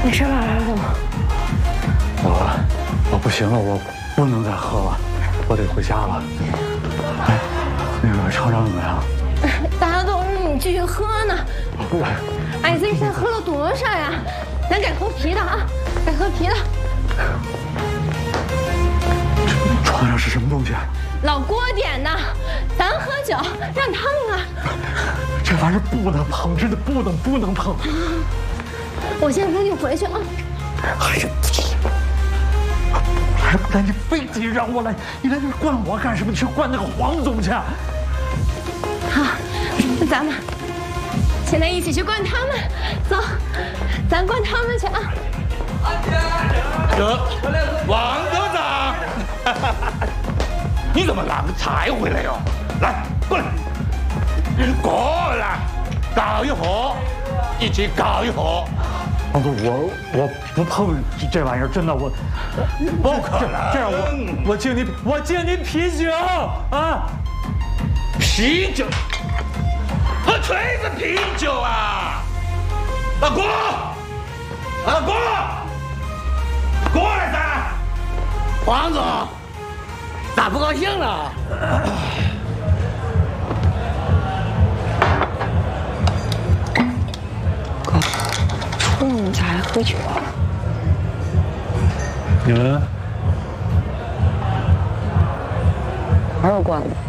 没事吧，王总？ 我不行了，我不能再喝了，我得回家了。哎，那个厂长怎么样？ 大家都让你继续喝呢。哎，这现在喝了多少呀？咱改喝啤的啊，改喝啤的。 这床上是什么东西？ 老郭点的，咱喝酒让烫啊。 这玩意儿不能碰，真的不能碰。 我现在赶紧回去啊。 还不来，你非得让我来，你来这灌我干什么？你去灌那个黄总去。 好，那咱们现在一起去灌他们，走，咱灌他们去啊！ 王科长，你怎么拿个菜回来哟？来，过来，过来，搞一盒，一起搞一盒。 王总，我不碰这玩意儿，真的我不可能。 这样我敬您啤酒啊！ 啤酒？喝锤子啤酒啊！老郭，老郭，过来噻！黄总，咋不高兴了？ 你咋还喝酒啊？ 你们还是灌的。